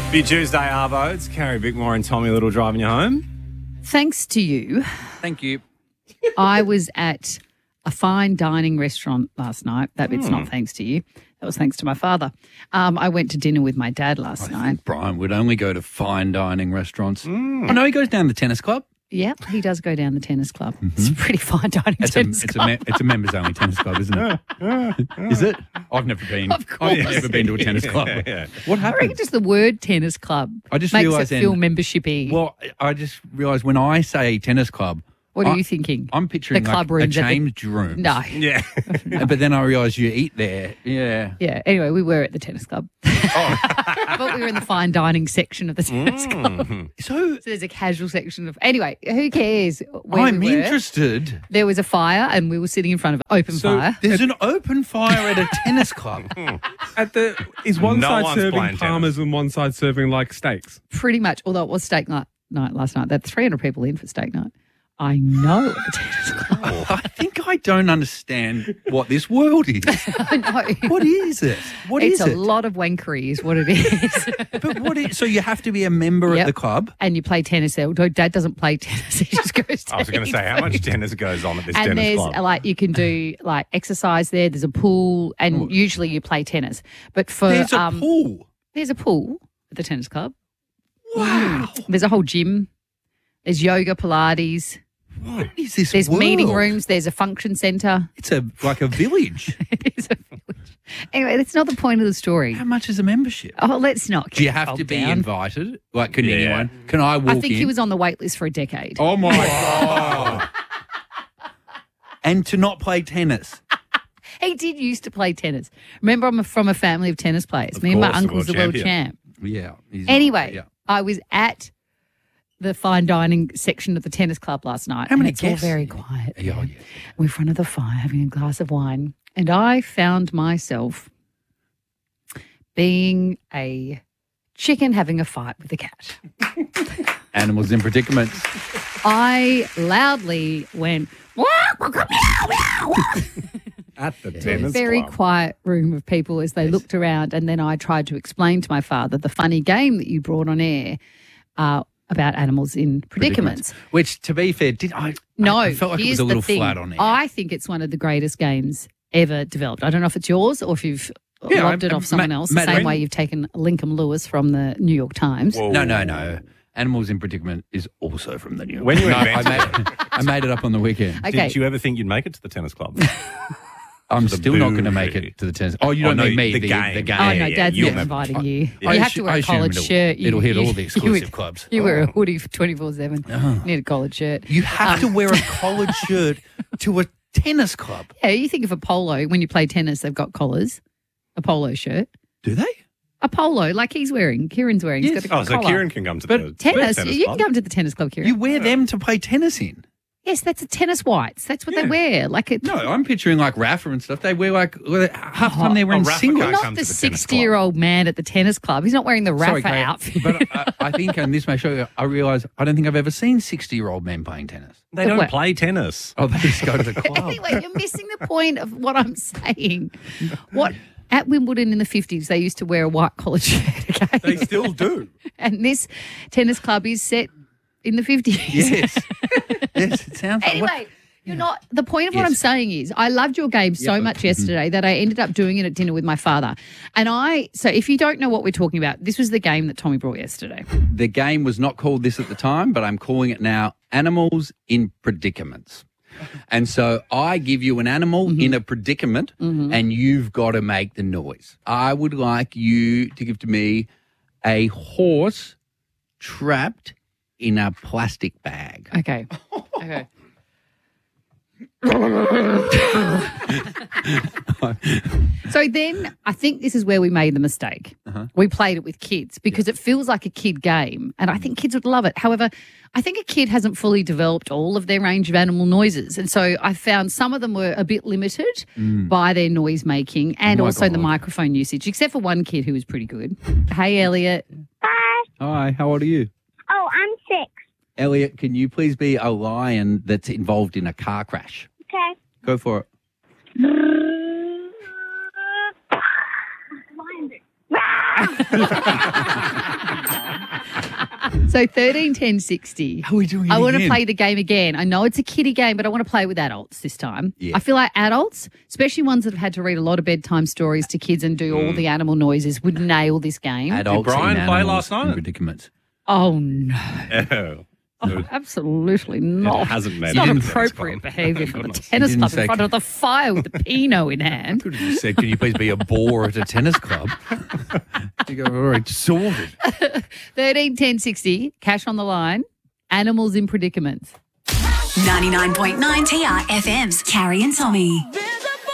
Happy Tuesday, Arvo. It's Carrie Bickmore and Tommy Little driving you home. Thanks to you, Thank you. I was at a fine dining restaurant last night. That bit's not thanks to you. That was thanks to my father. I went to dinner with my dad last night. Brian would only go to fine dining restaurants. Oh, no, he goes down to the tennis club. Yeah, he does go down the tennis club. It's a pretty fine dining tennis club. It's a members-only tennis club, isn't it? Is it? I've never been. Of course. I've never been to a tennis club. What I reckon happened? just the word tennis club I just makes realised it feel then- membership-y. Well, I just realised when I say tennis club, What are you thinking? I'm picturing The club like a rooms at the- changed room. No. Yeah. But then I realised you eat there. Yeah. Yeah, anyway, we were at the tennis club. But we were in the fine dining section of the tennis club. So So there's a casual section of... Anyway, who cares where I'm we were? interested. There was a fire and we were sitting in front of an open fire. There's an open fire at a tennis club. Is one No side one's serving playing parmas and one side serving like steaks? Pretty much, although it was steak night last night. There were 300 people in for steak night. I know at the tennis club. I think I don't understand what this world is. I know. What is it? What is It's a it? lot of wankery is what it is. But what is so you have to be a member Yep. at the club? And you play tennis there. Although Dad doesn't play tennis. He just goes to I was going to eat say, how food. much tennis goes on at this And tennis there's club? like you can do like exercise there. There's a pool, and usually you play tennis. But for There's a pool. there's a pool at the tennis club. Wow. There's a whole gym. There's yoga, Pilates. What is this There's world? meeting rooms. There's a function centre. It's like a village. It is a village. Anyway, that's not the point of the story. How much is a membership? Oh, let's not. Do you get have to bogged be down. invited? Like, can Yeah. anyone? Can I walk I think in? he was on the wait list for a decade. Oh my god! And to not play tennis. He did used to play tennis. Remember, I'm from a family of tennis players. Me and my course, the uncle's the world world champ. Yeah. he's- Anyway, yeah. I was at the fine dining section of the tennis club last night. How many and it's all guests? very quiet. Yeah, oh, yeah. We're in front of the fire having a glass of wine. And I found myself being a chicken having a fight with a cat. Animals in predicaments. I loudly went, At the a tennis very club. quiet room of people as they looked around. And then I tried to explain to my father the funny game that you brought on air about animals in predicaments. Which, to be fair, No, I felt like it here's was a the little thing. flat on it. I think it's one of the greatest games ever developed. I don't know if it's yours or if you've Yeah, lobbed it I- off someone Matt- else, the Matt same Ren- way you've taken Lincoln Lewis from the New York Times. Whoa. No. Animals in predicament is also from the New York. When you No, invented I made it up on the weekend. Okay. Did you ever think you'd make it to the tennis club? I'm the still not going to make bougie. it to the tennis. Oh, you don't no, mean me, the the game. game. Oh, no, yeah, Dad's you'll not never- inviting you. I You have to wear I a assume collared shirt. It'll hit all the exclusive clubs. You wear a hoodie for 24/7. You need a collared shirt. You have to wear a collared shirt to a tennis club. Yeah, you think of a polo, when you play tennis, they've got collars. A polo shirt. Do they? A polo, like he's wearing, Kieran's wearing. Yes. He's got a Oh, so collar. Kieran can come to But the Tennis, you club. can come to the tennis club, Kieran. You wear them to play tennis in. Yes, that's a tennis whites. That's what they Yeah. wear. Like it. No, I'm picturing like Rafa and stuff. They wear like half the time they're wearing Rafa singlet. can't Not come the to the tennis club. 60-year-old man at the tennis club. He's not wearing the Sorry, Rafa Kate, outfit. But I think, and this may show you, I realise I don't think I've ever seen 60-year-old men playing tennis. They don't What? play tennis. Oh, they just go to the club. Anyway, you're missing the point of what I'm saying. What at Wimbledon in the 50s, they used to wear a white collared shirt. Okay, They still do. and this tennis club is set in the 50s. Yes. Yes, it sounds like Anyway, you're not. The point of what Yes. I'm saying is, I loved your game so much yesterday that I ended up doing it at dinner with my father. And so if you don't know what we're talking about, this was the game that Tommy brought yesterday. the game was not called this at the time, but I'm calling it now Animals in Predicaments. And so I give you an animal in a predicament and you've got to make the noise. I would like you to give to me a horse trapped in a plastic bag. Okay. Okay. So then I think this is where we made the mistake. We played it with kids because it feels like a kid game and I think kids would love it. However, I think a kid hasn't fully developed all of their range of animal noises. And so I found some of them were a bit limited by their noise making and Oh my also the God. microphone usage, except for one kid who was pretty good. Hey, Elliot. Hi, how old are you? Oh, I'm 6. Elliot, can you please be a lion that's involved in a car crash? Okay. Go for it. So 13, 10, 60. Are we doing it I want to again? play the game again. I know it's a kiddie game, but I want to play with adults this time. Yeah. I feel like adults, especially ones that have had to read a lot of bedtime stories to kids and do all the animal noises, would nail this game. Adults Brian in play animals last night? in predicaments. Oh, no. Oh. Oh, absolutely not. It hasn't It's made not it to the tennis appropriate club. behaviour for the Goodness. tennis You club didn't in say- front of the fire with the Pinot in hand. Could have just said, can you please be a bore at a tennis club? You go, all right, sorted. 13, 10, 60, cash on the line, animals in predicaments. 99.9 TRFM's Carrie and Tommy.